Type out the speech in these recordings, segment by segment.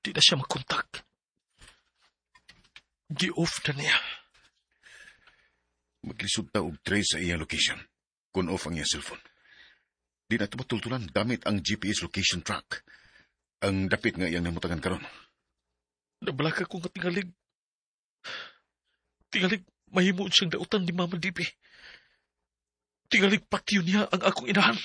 Di na siya makontak. Gi-off na niya. Maglisod ta og trace sa iyang location. Kung off ang iyang cellphone. Di na ito matultulan gamit ang GPS location track. Ang dapit nga iyang namutangan karon. Nabalaka ko nga tingalig. Tingalig mahimo siyang dautan ni Mama Dibi. Tingalig patyo niya ang akong inahan.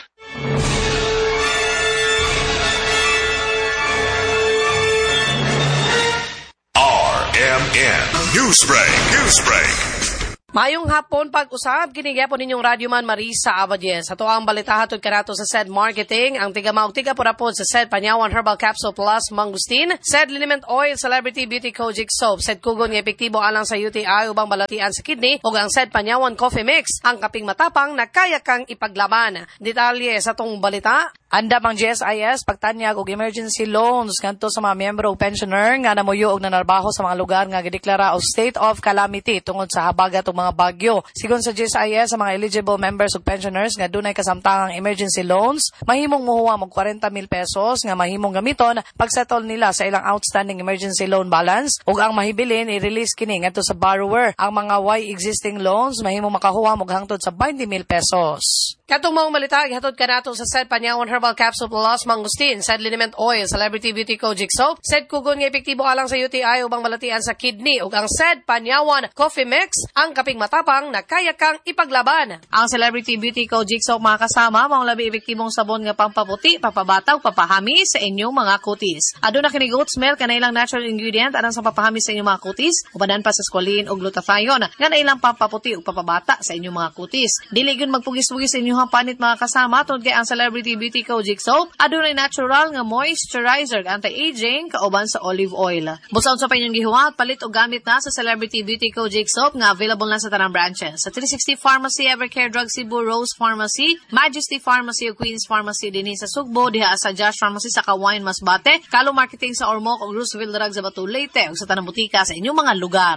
RMN Newsbreak. Mayong hapon pag-usab kinigyapon ninyong Radyo Man Marisa Abadies. Sa tuang balita hatod kanato sa SED Marketing, ang tigamaog tiga porapod sa SED Panyawan Herbal Capsule Plus Mangustin, SED Liniment Oil Celebrity Beauty Kojic Soap, SED Kugon nga epektibo alang sa UTI ubang balatian sa kidney, ug ang SED Panyawan Coffee Mix, ang kaping matapang na kaya kang ipaglaban. Detalye sa tong balita. Andam ang GSIS pagtanyag og emergency loans ngadto sa mga miyembro o pensioner nga namuyo og nanarbaho sa mga lugar nga gideklara og state of calamity tungod sa habagat ug mga bagyo. Sigon sa GSIS, sa mga eligible members ug pensioners nga dunay kasamtangang emergency loans, mahimong mohuwa og 40,000 pesos nga mahimong gamiton pagsettle nila sa ilang outstanding emergency loan balance ug ang mahibilin i-release kini ngadto sa borrower. Ang mga existing loans mahimong makahuwa og hangtod sa 20,000 pesos. Katong mga malita gihatod kanato sa SED Panyawan Herbal Capsule Plus Mangustin, SED Liniment Oil Celebrity Beauty Kojic Soap, SED Kugon nga epektibo alang sa UTI ubang balatian sa kidney ug ang SED Panyawan Coffee Mix, ang kaping matapang na kaya kang ipaglaban. Ang Celebrity Beauty Kojic Soap mga kasama mao labi epektibong sabon nga pampaputi, papabataw, papahami sa inyong mga kutis. Aduna kini goat smell kanailang natural ingredient alang sa papahami sa inyong mga kutis, ubanan pa sa squalene ug glutathione nga nailang pampaputi ug papabata sa inyong mga kutis. Dili gyud magpugis-pugis sa inyong panit mga kasama tungod kay ang Celebrity Beauty Kojic Soap adunay natural nga moisturizer, anti-aging kauban sa olive oil. Busaon sa inyong gihuwat palit og gamit na sa Celebrity Beauty Kojic Soap nga available na sa tanang branches sa 360 Pharmacy, Evercare Drug Cebu, Rose Pharmacy, Majesty Pharmacy ug Queen's Pharmacy dinhi sa Sugbo, diha sa Josh Pharmacy sa Kawayan Masbate, Kalo Marketing sa Ormoc ug Roosevelt Drug sa Batu Leyte ug sa tanang butika sa inyong mga lugar.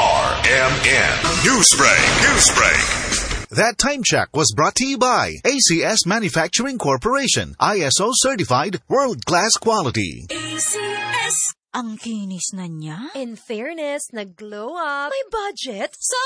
RMN Newsbreak. That time check was brought to you by ACS Manufacturing Corporation, ISO certified world-class quality. ACS. Ang kinis na niya. In fairness, nag-glow up. May budget.